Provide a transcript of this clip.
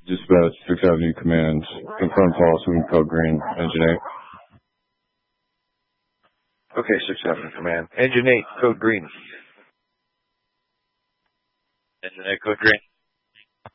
Dispatch 6th Avenue Command. Confirm call, swing code green, engine 8. Okay, 6th Avenue Command. Engine 8, code green. Engine 8, code green.